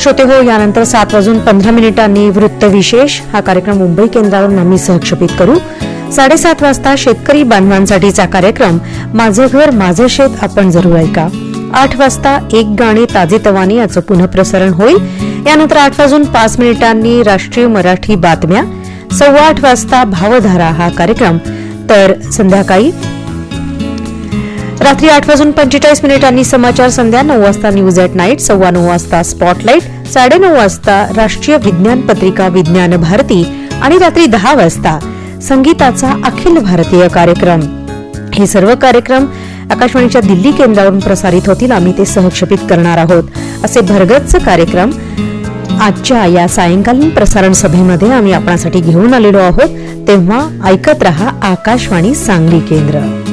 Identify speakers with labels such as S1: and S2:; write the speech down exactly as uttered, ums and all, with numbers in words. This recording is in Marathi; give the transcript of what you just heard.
S1: श्रोते हो, यानंतर सात वाजून पंधरा मिनिटांनी वृत्त विशेष हा कार्यक्रम मुंबई केंद्रावरून आम्ही सहक्षेपित करू. साडेसात वाजता शेतकरी बांधवांसाठीचा कार्यक्रम माझं घर माझं शेत आपण जरूर ऐका. आठ वाजता एक गाणे ताजेतवाने याचं पुनःप्रसारण होईल. यानंतर आठ वाजून पाच मिनिटांनी राष्ट्रीय मराठी बातम्या. सव्वा आठ वाजता भावधारा हा कार्यक्रम. तर संध्याकाळी रात्री आठ वाजून पंचेचाळीस मिनिटांनी समाचार संध्या. नऊ वाजता न्यूज ॲट नाईट. सव्वा नऊ वाजता स्पॉटलाईट. साडेनऊ वाजता राष्ट्रीय विज्ञान पत्रिका विज्ञान भारती. आणि रात्री दहा वाजता संगीताचा अखिल भारतीय कार्यक्रम. हे सर्व कार्यक्रम आकाशवाणीच्या दिल्ली केंद्रावरून प्रसारित होतील. आम्ही ते सहक्षेपित करणार आहोत. असे भरगच्च कार्यक्रम आजच्या या सायंकालीन प्रसारण सभेमध्ये आम्ही आपणासाठी घेऊन आलेलो आहोत. तेव्हा ऐकत रहा आकाशवाणी सांगली केंद्र.